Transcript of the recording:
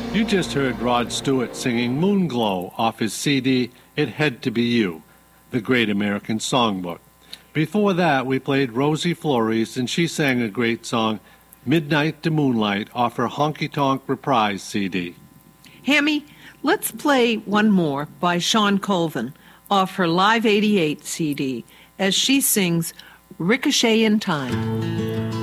You just heard Rod Stewart singing Moonglow off his CD, It Had to Be You, the Great American Songbook. Before that, we played Rosie Flores, and she sang a great song, Midnight to Moonlight, off her Honky Tonk Reprise CD. Hammy, let's play one more by Shawn Colvin off her Live 88 CD as she sings Ricochet in Time.